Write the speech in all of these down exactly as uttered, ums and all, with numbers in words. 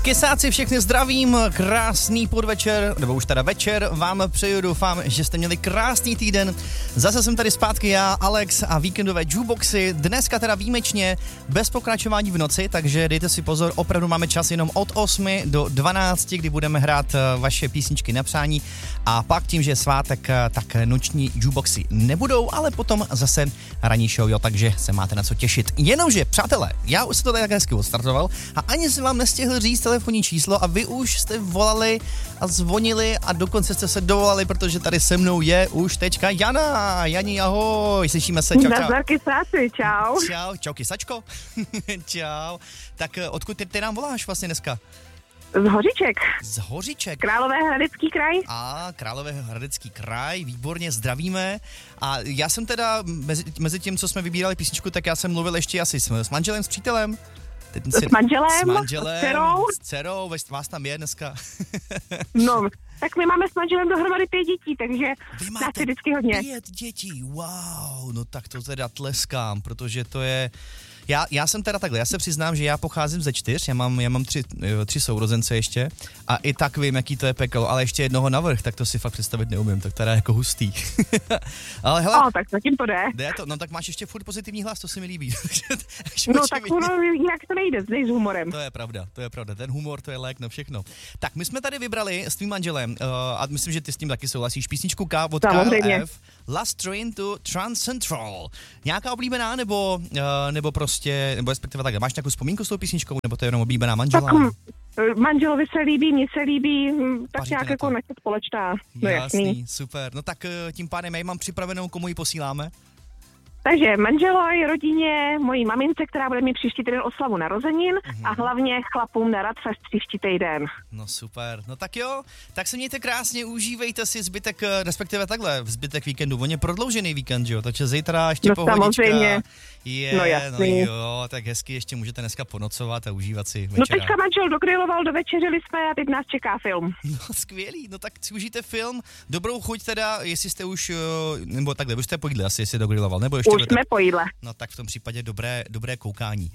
Kysáci, všechny zdravím, krásný podvečer, nebo už teda večer vám přeju, doufám, že jste měli krásný týden. Zase jsem tady zpátky já, Alex a víkendové jukeboxy, dneska teda výjimečně bez pokračování v noci, takže dejte si pozor, opravdu máme čas jenom od osmi do dvanácti, kdy budeme hrát vaše písničky na přání a pak tím, že je svátek, tak noční jukeboxy nebudou, ale potom zase ranní show, jo, takže se máte na co těšit. Jenomže, přátelé, já už se to tak hezky odstartoval a ani jsem vám nestihl říct telefonní číslo a vy už jste volali a zvonili a dokonce jste se dovolali, protože tady se mnou je už teďka Jana. Jani, ahoj, slyšíme se, čau, čau. Nazdar kysáci, čau. Čau, čau kysačko. Čau. Tak odkud ty, ty nám voláš vlastně dneska? Z Hoříček. Z Hoříček. Královéhradecký kraj. A Královéhradecký kraj, výborně, zdravíme. A já jsem teda, mezi, mezi tím, co jsme vybírali písničku, tak já jsem mluvil ještě asi s, s manželem, s přítelem. Teď s manželem, s manželem, s dcerou. S dcerou, vás tam je dneska. No, tak my máme s manželem dohromady pět dětí, takže nás je vždycky hodně. Pět dětí, wow, no tak to teda tleskám, protože to je... Já, já jsem teda takhle, já se přiznám, že já pocházím ze čtyř, já mám, já mám tři, tři sourozence ještě a i tak vím, jaký to je peklo, ale ještě jednoho navrch, tak to si fakt představit neumím, tak teda jako hustý. Ale hele... O, tak zatím to jde. Jde to, no tak máš ještě furt pozitivní hlas, to se mi líbí. No tak ono, jinak to nejde, nejde s humorem. To je pravda, to je pravda, ten humor, to je lék na všechno. Tak my jsme tady vybrali s tvým manželem, uh, a myslím, že ty s tím taky souhlasíš, písničku K od K L F, Last Train to Transcentral. Nějaká oblíbená, nebo, uh, nebo prostě, nebo respektive takhle, máš nějakou vzpomínku s tou písničkou, nebo to je jenom oblíbená manžela? Tak, manželovi se líbí, mně se líbí, tak Paříte nějak jako naše společná. No jasný, jasný, super. No tak tím pádem já mám připravenou, komu ji posíláme? Takže manželoj, rodině, mojí mamince, která bude mít příští týden oslavu narozenin mm-hmm. a hlavně chlapům na Radfest příští týden. No super, no tak jo, tak se mějte krásně, užívejte si zbytek, respektive takhle, zbytek víkendu, on je prodloužený víkend, jo, takže zítra ještě no, pohodička. Samozřejmě. Je, no jasný. No jo, tak hezky ještě můžete dneska ponocovat a užívat si večera. No teďka manžel dogriloval, dovečeřili jsme a teď nás čeká film. No skvělý, no tak si užijte film, dobrou chuť teda, jestli jste už, nebo takhle, už jste pojídli asi, jestli dogriloval, nebo ještě už jsme po jídle. No tak v tom případě dobré, dobré koukání.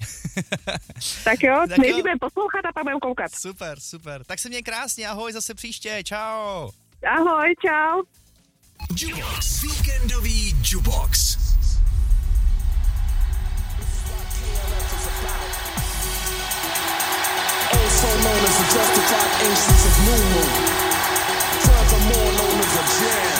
Tak jo, nejdřív budeme poslouchat a pak budeme koukat. Super, super. Tak se měj krásně, ahoj, zase příště, čau. Ahoj, čau. Jukebox, víkendový jukebox. Also known as the justified ancients of New Moon. Furthermore known as a jam.